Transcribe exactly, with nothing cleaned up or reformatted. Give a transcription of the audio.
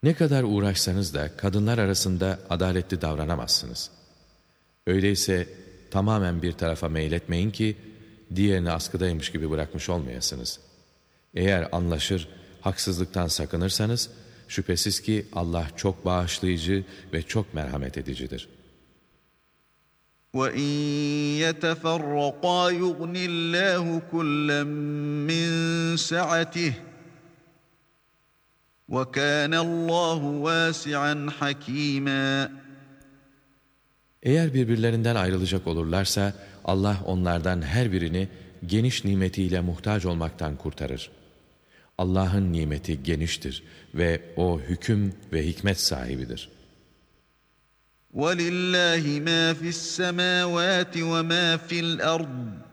Ne kadar uğraşsanız da kadınlar arasında adaletli davranamazsınız. Öyleyse tamamen bir tarafa meyletmeyin ki diğerini askıdaymış gibi bırakmış olmayasınız. Eğer anlaşır, haksızlıktan sakınırsanız şüphesiz ki Allah çok bağışlayıcı ve çok merhamet edicidir. وَاِنْ يَتَفَرَّقَا يُغْنِ اللّٰهُ كُلًّا مِّنْ سَعَتِهِ وَكَانَ اللّٰهُ وَاسِعًا حَك۪يمًا. Eğer birbirlerinden ayrılacak olurlarsa Allah onlardan her birini geniş nimetiyle muhtaç olmaktan kurtarır. Allah'ın nimeti geniştir ve O hüküm ve hikmet sahibidir. وَلِلَّهِ مَا فِي السَّمَاوَاتِ وَمَا فِي الْأَرْضِ